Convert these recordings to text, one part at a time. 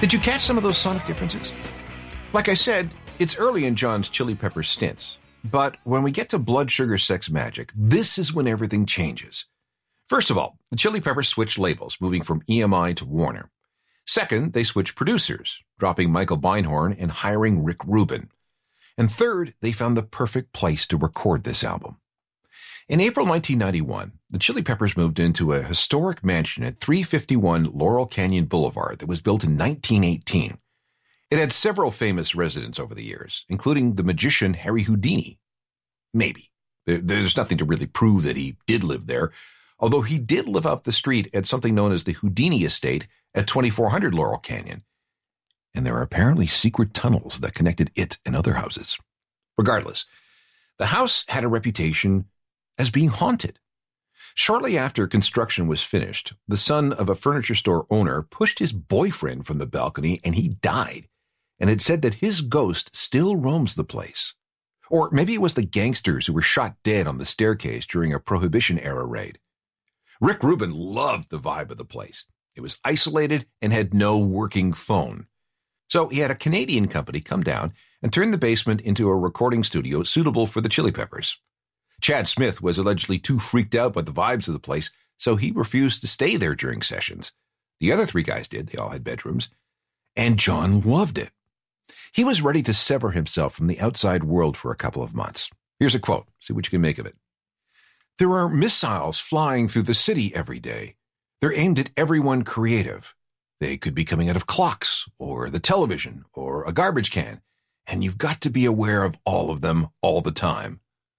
Did you catch some of those sonic differences? Like I said, it's early in John's Chili Peppers stints, but when we get to Blood Sugar Sex Magik, this is when everything changes. First of all, the Chili Peppers switched labels, moving from EMI to Warner. Second, they switched producers, dropping Michael Beinhorn and hiring Rick Rubin. And third, they found the perfect place to record this album. In April 1991, the Chili Peppers moved into a historic mansion at 351 Laurel Canyon Boulevard that was built in 1918. It had several famous residents over the years, including the magician Harry Houdini. Maybe. There's nothing to really prove that he did live there, although he did live up the street at something known as the Houdini Estate at 2400 Laurel Canyon. And there are apparently secret tunnels that connected it and other houses. Regardless, the house had a reputation as being haunted. Shortly after construction was finished, the son of a furniture store owner pushed his boyfriend from the balcony and he died. And it said that his ghost still roams the place. Or maybe it was the gangsters who were shot dead on the staircase during a Prohibition-era raid. Rick Rubin loved the vibe of the place. It was isolated and had no working phone. So he had a Canadian company come down and turn the basement into a recording studio suitable for the Chili Peppers. Chad Smith was allegedly too freaked out by the vibes of the place, so he refused to stay there during sessions. The other three guys did. They all had bedrooms. And John loved it. He was ready to sever himself from the outside world for a couple of months. Here's a quote. See what you can make of it. "There are missiles flying through the city every day. They're aimed at everyone creative. They could be coming out of clocks, or the television, or a garbage can. And you've got to be aware of all of them all the time."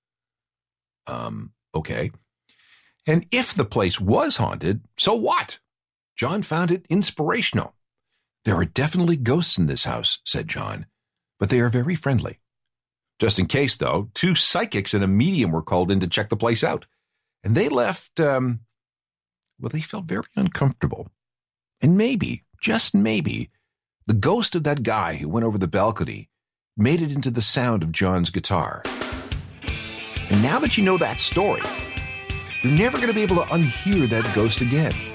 Okay. And if the place was haunted, so what? John found it inspirational. "There are definitely ghosts in this house," said John, "but they are very friendly." Just in case, though, 2 psychics and a medium were called in to check the place out. And they left, they felt very uncomfortable. And maybe, just maybe, the ghost of that guy who went over the balcony made it into the sound of John's guitar. And now that you know that story, you're never going to be able to unhear that ghost again.